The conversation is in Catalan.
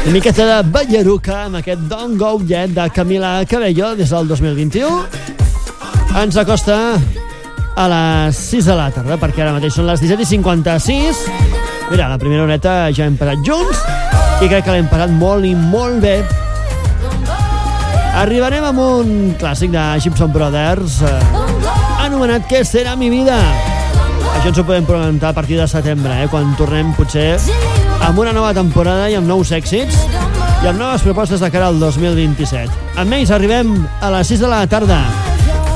Una miqueta de Ballaruca amb aquest Don't Go Yet de Camila Cabello des del 2021. Ens acosta a les 6 de la tarda, perquè ara mateix són les 17:56. Mira, la primera horeta ja hem parat junts i crec que l'hem parat molt i molt bé. Arribarem amb un clàssic de Gibson Brothers anomenat Que serà mi vida. Això ens ho podem preguntar a partir de setembre, quan tornem potser amb una nova temporada i amb nous èxits i amb noves propostes de cara al 2027. Amb ells arribem a les 6 de la tarda.